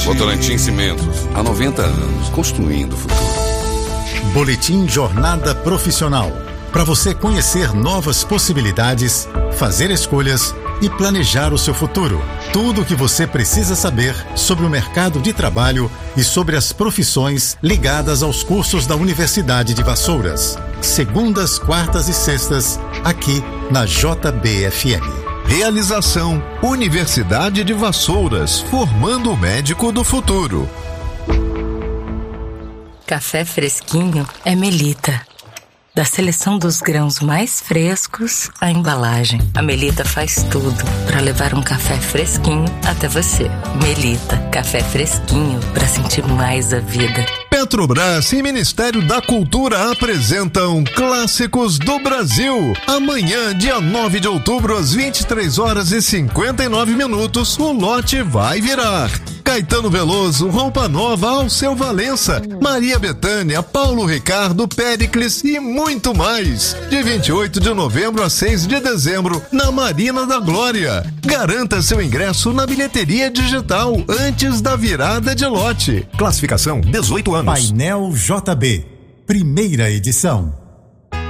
Votorantim Cimentos, há 90 anos, construindo o futuro. Boletim Jornada Profissional. Para você conhecer novas possibilidades, fazer escolhas e planejar o seu futuro. Tudo o que você precisa saber sobre o mercado de trabalho e sobre as profissões ligadas aos cursos da Universidade de Vassouras. Segundas, quartas e sextas, aqui na JBFM. Realização Universidade de Vassouras, formando o médico do futuro. Café fresquinho é Melita. Da seleção dos grãos mais frescos à embalagem, a Melita faz tudo para levar um café fresquinho até você. Melita, café fresquinho para sentir mais a vida. Petrobras e Ministério da Cultura apresentam Clássicos do Brasil. Amanhã, dia 9 de outubro, às 23h59, o lote vai virar. Caetano Veloso, Roupa Nova, Alceu Valença, Maria Bethânia, Paulo Ricardo, Péricles e muito mais. De 28 de novembro a 6 de dezembro, na Marina da Glória. Garanta seu ingresso na bilheteria digital antes da virada de lote. Classificação 18 anos. Painel JB, primeira edição.